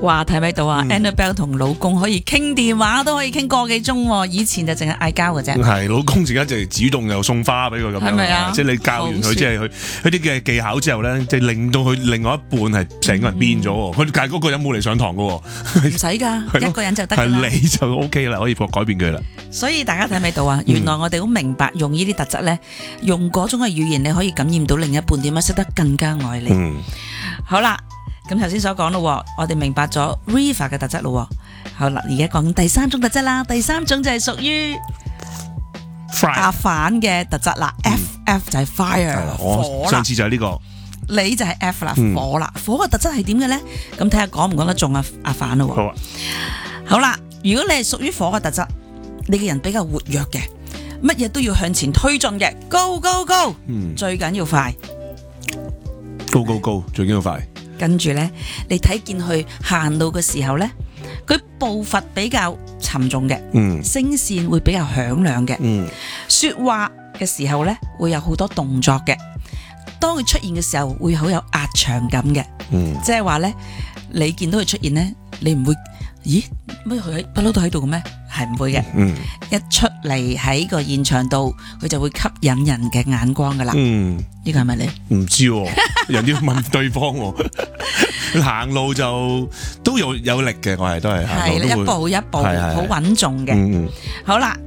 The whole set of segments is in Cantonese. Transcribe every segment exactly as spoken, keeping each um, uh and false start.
哇，睇唔睇到啊、嗯、？Annabelle 同老公可以傾電話都可以傾個幾鐘，以前就淨係嗌交嘅啫。 係老公而家就主動又送花俾佢咁樣， 係咪啊？ 即係你教完佢，即係佢佢啲嘅技巧之後咧，即係令到佢另外一半係成個人變咗。佢、嗯、但係嗰個人冇嚟上堂噶，唔使噶，一個人就得㗎啦。 係你就 OK 啦，可以改變佢啦。 所以大家睇唔睇到啊？原來我哋好明白用呢啲特質咧，用嗰種嘅語言，你可以感染到另一半點樣識得更加愛你。嗯、好啦。咁頭先所講咯，我哋明白咗 River 嘅特質咯。好啦，而家講第三種特質啦。第三種就係屬於阿反嘅特質啦。F F 就係 fire，火啦。 上次就係呢個， 你就係 F 啦，火啦。火嘅特質係點嘅咧？咁睇下講唔講得中阿阿反咯。好啊。好啦，如果你係屬於火嘅特質，你嘅人比較活躍嘅，乜嘢都要向前推進嘅，Go Go Go，最緊要快。 Go Go Go，最緊要快。 跟住呢，你睇見佢行路嘅時候呢，佢步伐比較沉重嘅，嗯，聲線會比較響亮嘅，嗯，說話嘅時候呢，會有好多動作嘅，當佢出現嘅時候會好有壓場感嘅，嗯，即係話呢，你見到佢出現呢，你唔會，咦，乜佢喺不嬲都喺度嘅咩？係唔會嘅，嗯，一出嚟喺個現場度，佢就會吸引人嘅眼光噶啦，嗯，呢個係咪你？ 唔知、啊，人要問對方、啊。行路就都有有力嘅，我係都係行路都會一步一步好穩重嘅。嗯、好啦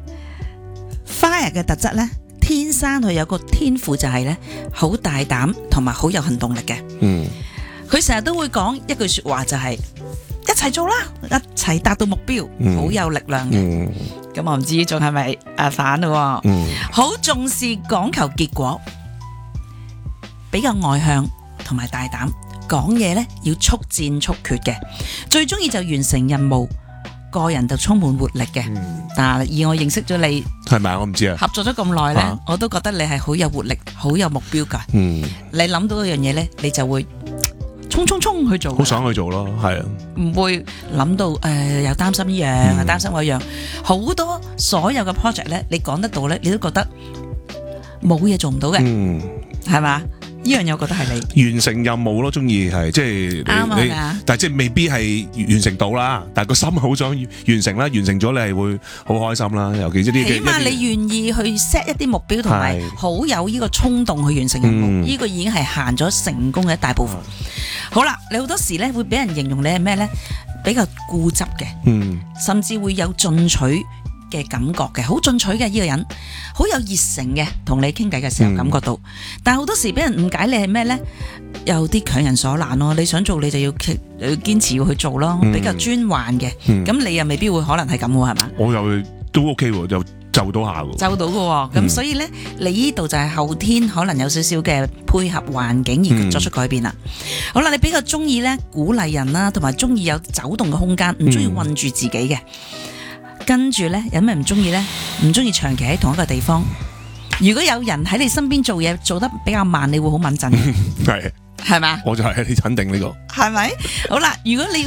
，Fire 嘅特質咧，天生佢有個天賦就係咧，好大膽同埋好有行動力嘅。嗯，佢成日都會講一句說話就係、是、一齊做啦，一齊達到目標，好、嗯、有力量嘅。咁、嗯、我唔知仲係咪阿反咯？嗯，好重視講求結果，比較外向同埋大膽。講嘢咧要速戰速決嘅，最中意就完成任務，個人就充滿活力嘅。嗯、但係以我認識咗你， 係咪我唔知啊。 合作咗咁耐咧，啊、我都覺得你係好有活力，好有目標噶。嗯，你諗到一樣嘢咧，你就會衝衝衝去做， 好想去做咯，係啊， 唔會諗到誒、呃、又擔心呢樣，又擔心嗰樣，好多所有嘅 project 咧，你講得到咧，你都覺得冇嘢做唔到嘅，嗯，係嘛？呢樣嘢我覺得係你完成任務咯，中意係即係你，你但係即係未必係完成到啦。但係個心好想完成啦，完成咗你係會好開心啦。尤其是啲起碼你願意去 set 一啲目標，同埋好有呢個衝動去完成任務，呢、嗯、個已經係行咗成功嘅一大部分。嗯、好啦，你好多時咧會俾人形容你係咩咧？比較固執嘅，嗯，甚至會有進取嘅感覺嘅，好進取嘅呢個人，好有熱誠嘅，同你傾偈嘅時候感覺到，嗯、但係好多時俾人誤解你係咩呢？有啲強人所難咯，你想做你就要堅持要去做咯，嗯、比較專橫嘅，咁、嗯、你又未必會可能係咁喎，係嘛？ 我又都 OK 喎，又就到下喎， 就到嘅喎，咁、嗯、所以呢，你呢度就係後天可能有少少嘅配合環境而作出改變啦。嗯、好啦，你比較中意呢鼓勵人啦，同埋中意有走動嘅空間，唔中意困住自己嘅。嗯跟住咧，有咩唔中意咧？唔中意長期喺同一個地方。如果有人喺你身邊做嘢，做得比較慢，你會好敏陣。係係嘛？ 我就係你肯定呢個。 係咪？好啦，如果你